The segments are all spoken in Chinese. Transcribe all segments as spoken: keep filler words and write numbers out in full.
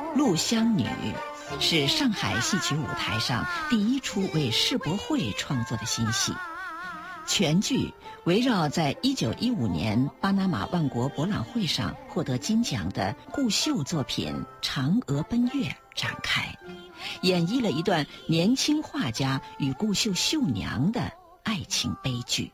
陆湘女是上海戏曲舞台上第一出为世博会创作的新戏。全剧围绕在一九一五年巴拿马万国博览会上获得金奖的顾秀作品《嫦娥奔月》展开，演绎了一段年轻画家与顾秀绣娘的爱情悲剧。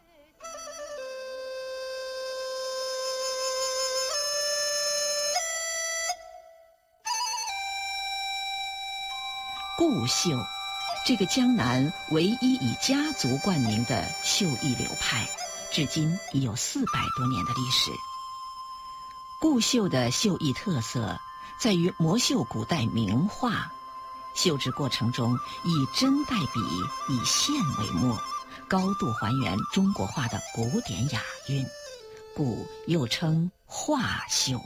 顾秀，这个江南唯一以家族冠名的绣艺流派，至今已有四百多年的历史。顾秀的绣艺特色在于摹绣古代名画，绣制过程中以针代笔，以线为墨，高度还原中国画的古典雅韵，故又称画绣。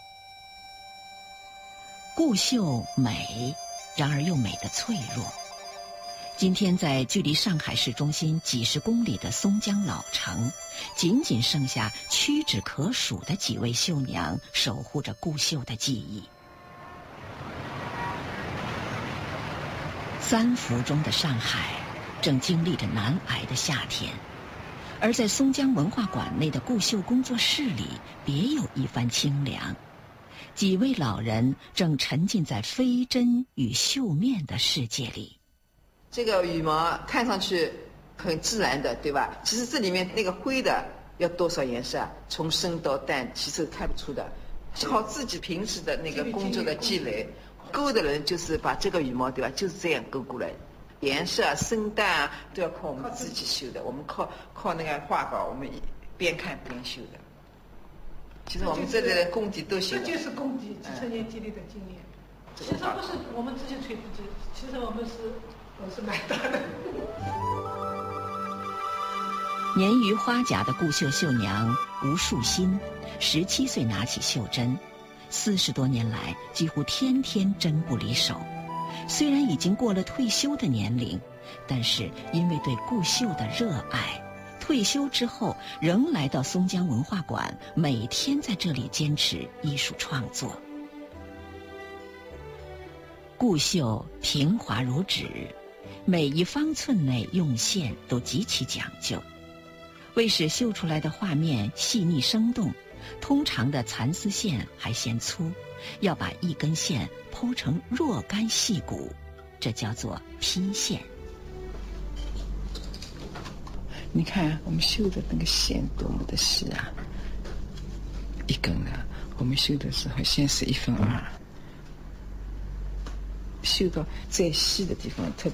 顾秀美，然而又美得脆弱。今天在距离上海市中心几十公里的松江老城，仅仅剩下屈指可数的几位绣娘守护着顾秀的技艺。三伏中的上海正经历着难挨的夏天，而在松江文化馆内的顾秀工作室里别有一番清凉。几位老人正沉浸在飞针与绣面的世界里。 这个羽毛看上去很自然的，对吧？其实这里面那个灰的要多少颜色啊？从深到淡，其实看不出的，靠自己平时的那个工作的积累。勾的人就是把这个羽毛，对吧？就是这样勾过来，颜色啊、深淡啊都要靠我们自己绣的。我们靠靠那个画稿，我们边看边绣的。其实我们这里的工底都行， 这就是工底，几十年积累的经验。其实不是我们自己吹自己，其实我们是我是买到的。 年逾花甲的顾秀绣娘吴树新，十七岁拿起绣针，四十多年来几乎天天针不离手。虽然已经过了退休的年龄，但是因为对顾秀的热爱，退休之后仍来到松江文化馆，每天在这里坚持艺术创作。顾秀平滑如纸，每一方寸内用线都极其讲究。为使绣出来的画面细腻生动，通常的蚕丝线还嫌粗，要把一根线剖成若干细骨，这叫做劈线。 你看我们绣的那个线多么的细啊！一根的，我们绣的时候先是一分二，绣到再细的地方特